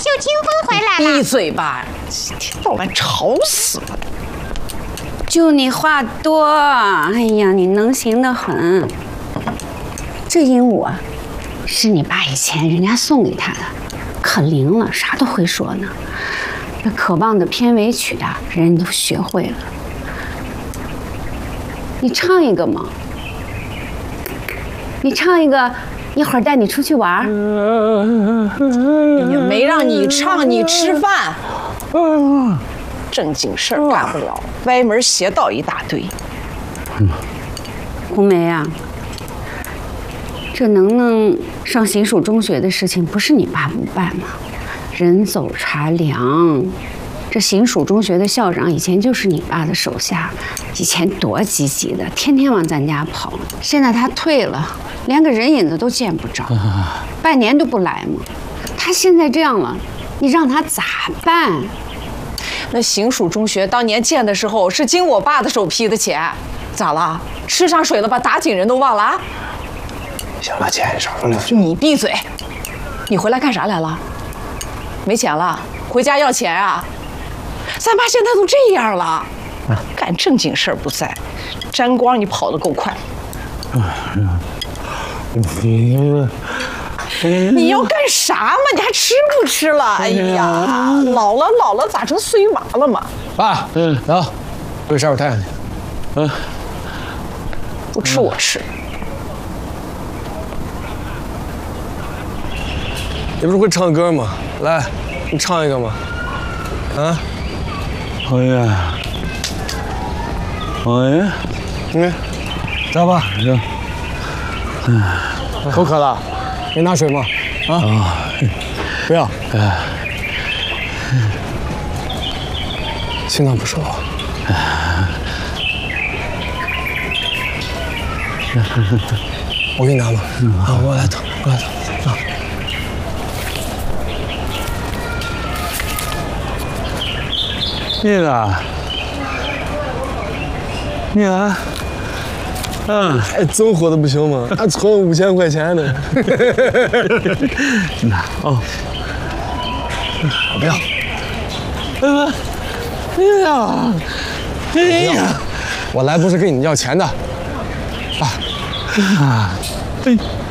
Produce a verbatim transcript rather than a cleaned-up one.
秀清风回来了。 闭嘴吧！一天到晚吵死了。 就你话多，哎呀，你能行得很。这鹦鹉啊，是你爸以前人家送给他的，可灵了，啥都会说呢。那渴望的片尾曲啊，人都学会了。你唱一个嘛？你唱一个，一会儿带你出去玩。 也没让你唱，你吃饭。正经事儿干不了，歪门邪道一大堆。 红梅啊，这能能上行署中学的事情，不是你爸不办吗？人走茶凉，这行署中学的校长以前就是你爸的手下，以前多积极的，天天往咱家跑。现在他退了，连个人影子都见不着，半年都不来嘛。他现在这样了，你让他咋办？ 那行署中学当年建的时候是经我爸的手批的钱，咋了？吃上水了，把打井人都忘了啊？ 行了，姐，少说两句。 你闭嘴！你回来干啥来了？没钱了？回家要钱啊？咱爸现在都这样了，干正经事儿不在，沾光你跑得够快。 你你要干啥嘛？你还吃不吃了？哎呀，老了老了咋成碎娃了嘛？ 爸，嗯，走，回晒会太阳去。嗯， 不吃我吃。 你不是会唱歌吗？来，你唱一个吗？啊？ 好呀，好呀， 嗯，走吧。 行。 嗯，口渴了，给你拿水吗？啊？ 啊， 不要。 哎， 心脏不舒服。我给你拿吧。啊，我来疼，我来疼。啊。 你呢？你呢？嗯， 还凑合的不行吗？还存了五千块钱呢。 那哦， 我不要。 哎呀，哎呀， 我来不是跟你要钱的。爸。 啊，哎。